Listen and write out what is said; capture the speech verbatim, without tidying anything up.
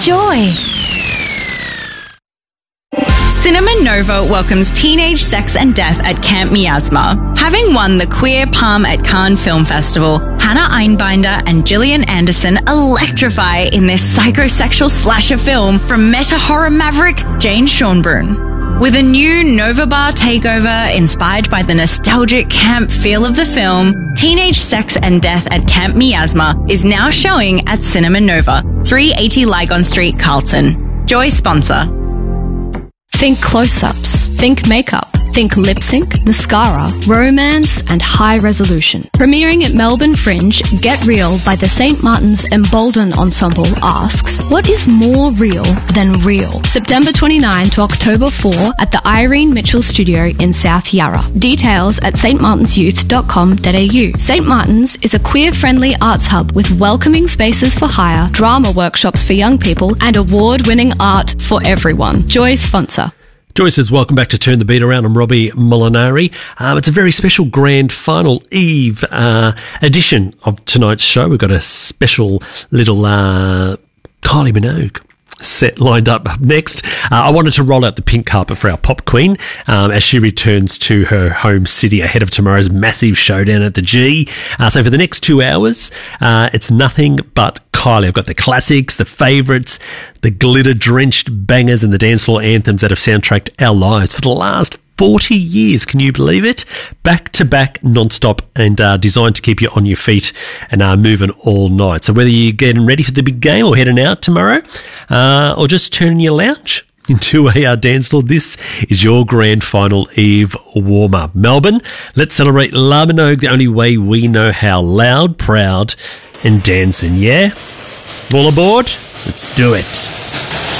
Joy. Cinema Nova welcomes Teenage Sex and Death at Camp Miasma. Having won the Queer Palm at Cannes Film Festival, Hannah Einbinder and Gillian Anderson electrify in their psychosexual slasher film from meta-horror maverick Jane Schonbrun. With a new Nova Bar takeover inspired by the nostalgic camp feel of the film, Teenage Sex and Death at Camp Miasma is now showing at Cinema Nova, three eighty Lygon Street, Carlton. Joy sponsor. Think close-ups. Think makeup. Think lip sync, mascara, romance, and high resolution. Premiering at Melbourne Fringe, Get Real by the Saint Martin's Embolden Ensemble asks, what is more real than real? September twenty-ninth to October fourth at the Irene Mitchell Studio in South Yarra. Details at s t martins youth dot com dot a u. Saint Martin's is a queer-friendly arts hub with welcoming spaces for hire, drama workshops for young people, and award-winning art for everyone. Joy sponsor. Joy says, welcome back to Turn the Beat Around. I'm Robbie Molinari. Um, it's a very special grand final eve uh, edition of tonight's show. We've got a special little uh, Kylie Minogue set lined up next. Uh, I wanted to roll out the pink carpet for our pop queen um, as she returns to her home city ahead of tomorrow's massive showdown at the G. Uh, so for the next two hours, uh, it's nothing but Kylie. I've got the classics, the favourites, the glitter-drenched bangers and the dance floor anthems that have soundtracked our lives for the last forty years. Can you believe it? Back to back, non-stop, and uh, designed to keep you on your feet and uh, moving all night. So whether you're getting ready for the big game or heading out tomorrow uh, or just turning your lounge into a uh, dance floor, this is your grand final eve warm-up. Melbourne, let's celebrate La Minogue the only way we know how. Loud, proud, and dancing, yeah? All aboard? Let's do it.